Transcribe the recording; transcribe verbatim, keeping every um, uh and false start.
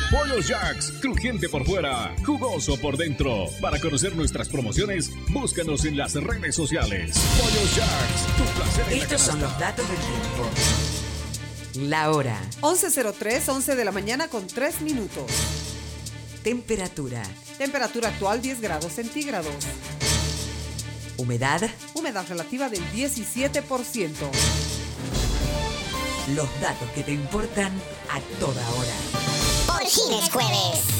Pollos Jacks, crujiente por fuera, jugoso por dentro. Para conocer nuestras promociones, búscanos en las redes sociales. Pollos Jacks, tu placer en la Estos son canasta. los datos del tiempo. La hora. once cero tres, once de la mañana con tres minutos. Temperatura. Temperatura actual diez grados centígrados. Humedad. Humedad relativa del diecisiete por ciento. Los datos que te importan a toda hora. Por fin es jueves.